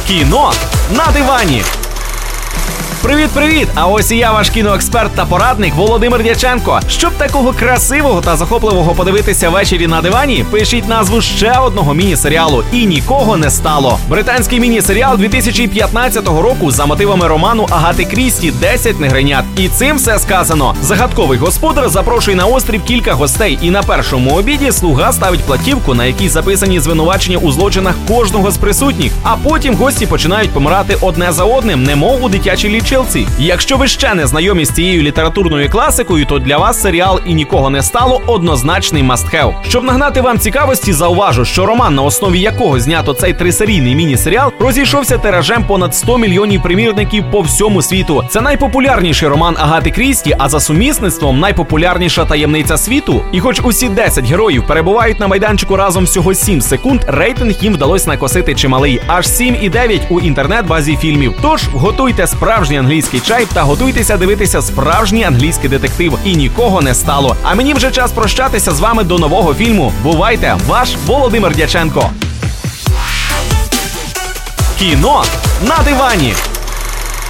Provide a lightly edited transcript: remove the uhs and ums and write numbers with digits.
Кіно на дивані. Привіт-привіт! А ось і я, ваш кіноексперт та порадник Володимир Дяченко. Щоб такого красивого та захопливого подивитися ввечері на дивані, пишіть назву ще одного міні-серіалу «І нікого не стало». Британський міні-серіал 2015 року за мотивами роману Агати Крісті «10 негринят». І цим все сказано. Загадковий господар запрошує на острів кілька гостей, і на першому обіді слуга ставить платівку, на якій записані звинувачення у злочинах кожного з присутніх. А потім гості починають помирати одне за одним, немов у дитячій лічилці. Якщо ви ще не знайомі з цією літературною класикою, то для вас серіал «І нікого не стало» однозначний must-have. Щоб нагнати вам цікавості, зауважу, що роман, на основі якого знято цей трисерійний міні-серіал, розійшовся тиражем понад 100 мільйонів примірників по всьому світу. Це найпопулярніший роман Агати Крісті, а за сумісництвом найпопулярніша таємниця світу. І хоч усі 10 героїв перебувають на майданчику разом всього 7 секунд, рейтинг їм вдалося накосити чималий – аж 7,9 у інтернет-базі фільмів. Тож готуйте справжній англійський чай та готуйтеся дивитися справжній англійський детектив «І нікого не стало». А мені вже час прощатися з вами до нового фільму. Бувайте, ваш Володимир Дяченко. Кіно на дивані.